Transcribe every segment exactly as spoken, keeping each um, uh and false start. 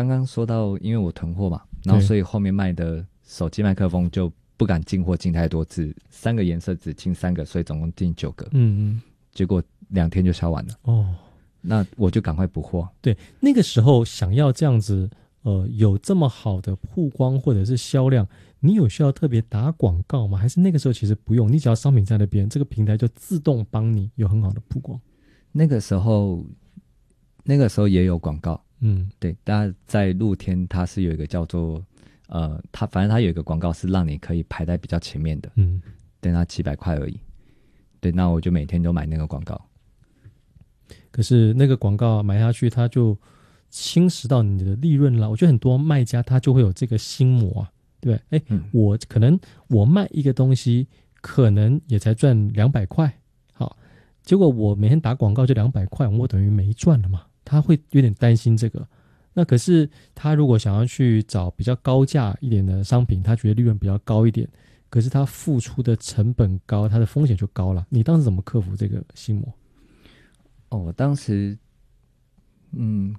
刚刚说到，因为我囤货嘛，然后所以后面卖的手机麦克风就不敢进货进太多，只三个颜色只进三个，所以总共进九个。嗯嗯，结果两天就销完了。哦，那我就赶快补货。 对，那个时候想要这样子，呃，有这么好的曝光或者是销量，你有需要特别打广告吗？还是那个时候其实不用，你只要商品在那边，这个平台就自动帮你有很好的曝光？ 那个时候，那个时候也有广告。嗯，对，但在露天它是有一个叫做呃，它反正它有一个广告是让你可以排在比较前面的。嗯，对，那七百块而已。对，那我就每天都买那个广告。 可是那个广告买下去，它就侵蚀到你的利润了。我觉得很多卖家他就会有这个心魔啊，对不对？哎、嗯，我可能我卖一个东西，可能也才赚两百块，好，结果我每天打广告就两百块，我等于没赚了嘛。他会有点担心这个。那可是他如果想要去找比较高价一点的商品，他觉得利润比较高一点，可是他付出的成本高，他的风险就高了。你当时怎么克服这个心魔？ 哦，我当时，嗯，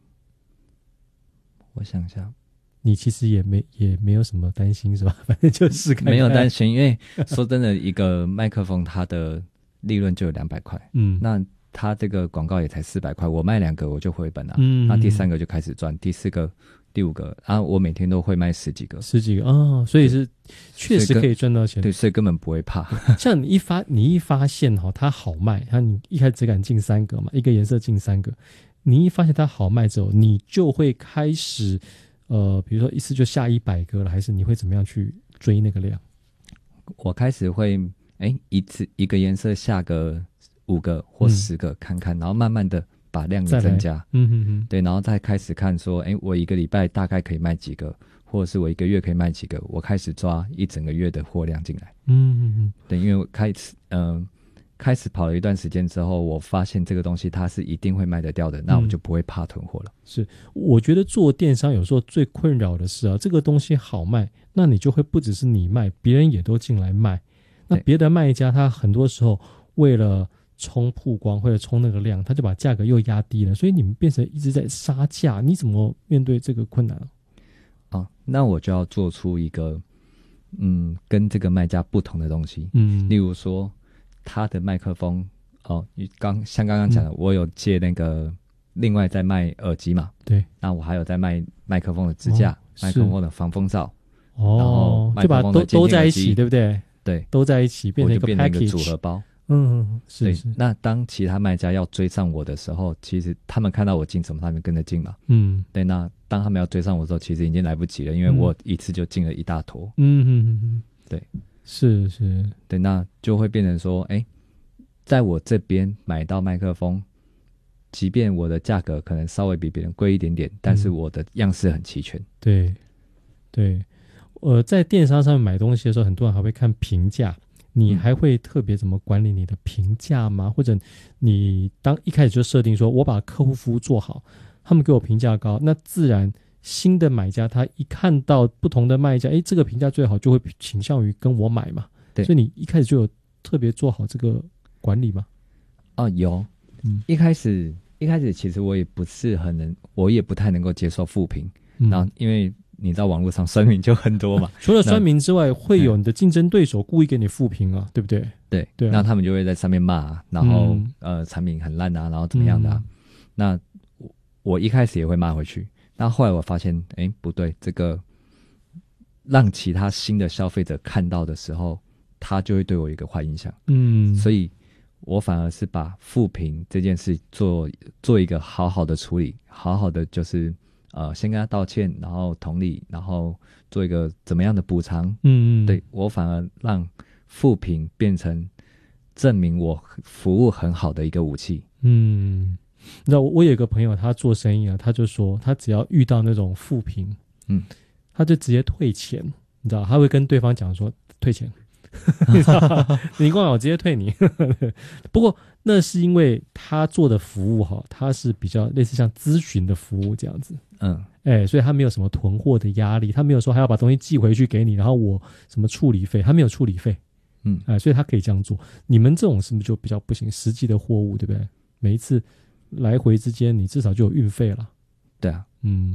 我想一下， 你其实也没也没有什么担心是吧？反正就试看看。 没有担心，因为说真的，一个麦克风它的利润就有两百块，嗯，那他这个广告也才四百块，我卖两个我就回本了，嗯，那第三个就开始赚，第四个、第五个，啊，我每天都会卖十几个， 十几个哦，所以是确实可以赚到钱， 对，所以根本不会怕。 像你一发你一发现哈、哦，它好卖，它你一开始只敢进三个嘛，一个颜色进三个，你一发现它好卖之后，你就会开始呃，比如说一次就下一百个了，还是你会怎么样去追那个量？ 我开始会哎一次一个颜色下个五个或十个看看，嗯、然后慢慢的把量给增加，嗯哼哼，对，然后再开始看说，哎，我一个礼拜大概可以卖几个，或者是我一个月可以卖几个，我开始抓一整个月的货量进来，嗯哼哼，对，因为我开始，嗯、呃，开始跑了一段时间之后，我发现这个东西它是一定会卖得掉的，那我就不会怕囤货了。 嗯、是，我觉得做电商有时候最困扰的是啊，这个东西好卖，那你就会不只是你卖，别人也都进来卖，那别的卖家他很多时候为了冲曝光或者冲那个量，他就把价格又压低了，所以你们变成一直在杀价，你怎么面对这个困难啊？ 哦，那我就要做出一个嗯跟这个卖家不同的东西，嗯，例如说他的麦克风哦，刚像刚刚讲的、嗯，我有借那个另外在卖耳机嘛， 对， 那我还有在卖麦克风的支架、哦、麦克风的防风罩， 哦，然后麦克风的就把都都在一起，对不对？ 对， 都在一起变成一个 package， 变成一个组合包。 嗯，是是。 那当其他卖家要追上我的时候，其实他们看到我进什么，他们跟着进嘛。嗯，对。那当他们要追上我的时候，其实已经来不及了，因为我一次就进了一大坨。嗯嗯嗯嗯，对， 是是， 对。那就会变成说，哎，在我这边买到麦克风，即便我的价格可能稍微比别人贵一点点，但是我的样式很齐全。 对对，呃，在电商上面买东西的时候，很多人还会看评价。你还会特别怎么管理你的评价吗？或者你当一开始就设定说我把客户服务做好，他们给我评价高，那自然新的买家他一看到不同的卖家，诶，这个评价最好，就会倾向于跟我买嘛。对，所以你一开始就有特别做好这个管理吗？ 哦，有。嗯，一开始一开始其实我也不是很能，我也不太能够接受负评，嗯、然后因为你知道网络上酸民就很多嘛， 除了酸民之外，会有你的竞争对手故意给你负评啊，对不对？ 对对、啊， 那他们就会在上面骂，然后、嗯、呃产品很烂啊，然后怎么样的、啊嗯、那我我一开始也会骂回去，那后来我发现，哎，不对，这个让其他新的消费者看到的时候，他就会对我有一个坏印象，嗯，所以我反而是把负评这件事做做一个好好的处理，好好的就是。呃，先跟他道歉，然后同理，然后做一个怎么样的补偿？嗯，对，我反而让负评变成证明我服务很好的一个武器。 嗯，你知道我有一个朋友，他做生意啊，他就说他只要遇到那种负评，嗯，他就直接退钱，你知道，他会跟对方讲说退钱，你知道你跟我我直接退你。不过那是因为他做的服务哈，他是比较类似像咨询的服务这样子。嗯，哎，所以他没有什么囤货的压力，他没有说还要把东西寄回去给你，然后我什么处理费，他没有处理费，嗯，哎，所以他可以这样做。你们这种是不是就比较不行？实际的货物，对不对？每一次来回之间，你至少就有运费了。 对啊， 嗯。